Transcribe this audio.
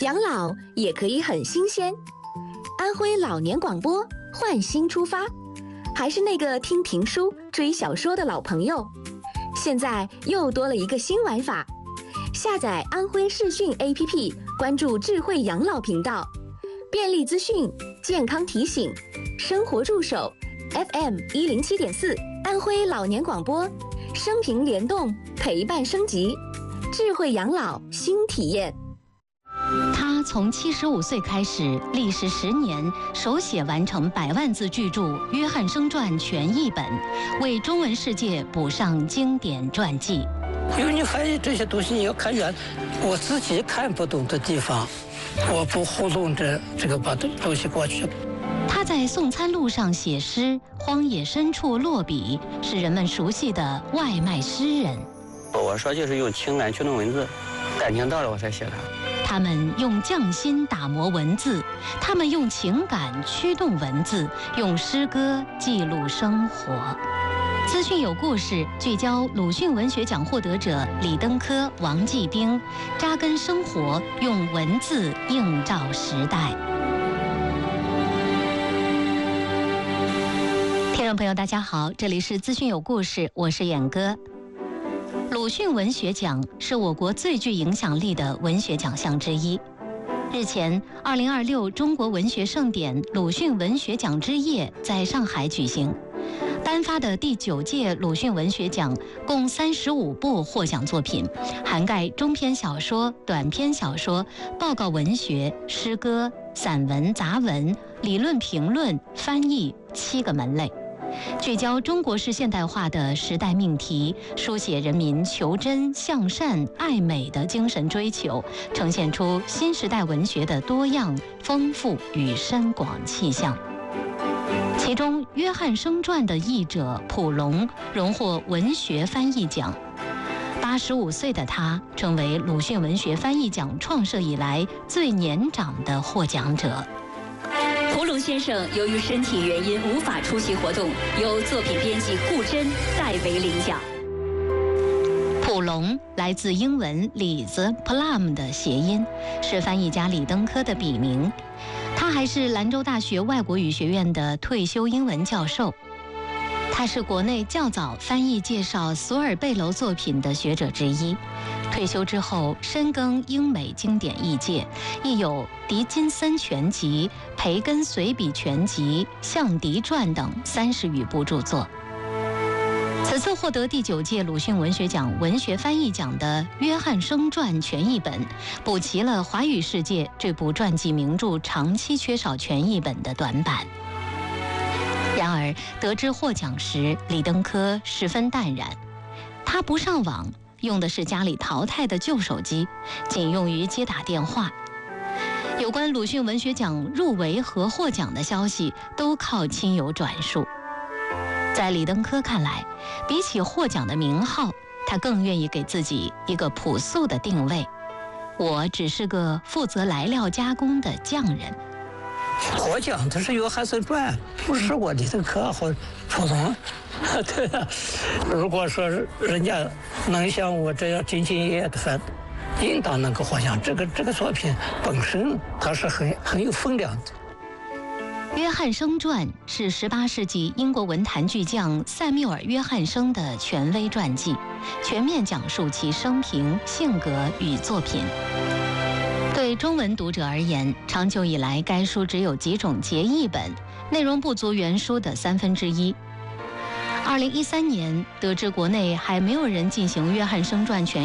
养老也可以很新鲜。安徽老年广播换新出发，还是那个听评书、追小说的老朋友，现在又多了一个新玩法。下载安徽视讯 APP， 关注智慧养老频道，便利资讯、健康提醒、生活助手 FM107.4， 安徽老年广播，生平联动，陪伴升级，智慧养老新体验。 他从75岁开始，历时10年，手写完成100万字巨著《约翰生传》全译本，为中文世界补上经典传记。 因为你翻译这些东西，你要看远，我自己看不懂的地方，我不糊弄着这个把东西过去。 他在送餐路上写诗，荒野深处落笔，是人们熟悉的外卖诗人。 我说就是用情感驱动文字，感情到了我才写它。 他们用匠心打磨文字，他们用情感驱动文字，用诗歌记录生活。资讯有故事，聚焦鲁迅文学奖获得者李登科、王继兵，扎根生活，用文字映照时代。听众朋友，大家好，这里是资讯有故事，我是远歌。鲁迅文学奖是我国最具影响力的文学奖项之一。日前，2026中国文学盛典鲁迅文学奖之夜在上海举行。颁发的第9届鲁迅文学奖共35部获奖作品，涵盖中篇小说、短篇小说、报告文学、诗歌、散文、杂文、理论评论、翻译7个门类。聚焦中国式现代化的时代命题，书写人民求真、向善、爱美的精神追求，呈现出新时代文学的多样、丰富与深广气象。其中，《约翰生传》的译者蒲龙荣获文学翻译奖。85岁的他，成为鲁迅文学翻译奖创设以来最年长的获奖者。 蒲龙先生由于身体原因无法出席活动，由作品编辑顾真代为领奖。 蒲龙来自英文李子 plum 的谐音，是翻译家李登科的笔名。他还是兰州大学外国语学院的退休英文教授。他是国内较早翻译介绍索尔贝楼作品的学者之一。退休之后，深耕英美经典译介，亦有《狄金森全集》《培根随笔全集》《象迪传》等30余部著作。此次获得第9届鲁迅文学奖文学翻译奖的《约翰生传》全译本，补齐了华语世界这部传记名著长期缺少全译本的短板。然而，得知获奖时，李登科十分淡然。他不上网，用的是家里淘汰的旧手机，仅用于接打电话。有关鲁迅文学奖入围和获奖的消息，都靠亲友转述。在李登科看来，比起获奖的名号，他更愿意给自己一个朴素的定位：我只是个负责来料加工的匠人。 获奖它是约翰森传，不是我李登科或蒲龙。对啊，如果说人家能像我这样兢兢业业的翻，应当能够获奖。这个作品本身它是很有分量的。 《约翰生传》是18世纪英国文坛巨匠塞缪尔·约翰生的权威传记，全面讲述其生平、性格与作品。对中文读者而言，长久以来该书只有几种节译本，内容不足原书的1/3。2013年，得知国内还没有人进行《约翰生传》全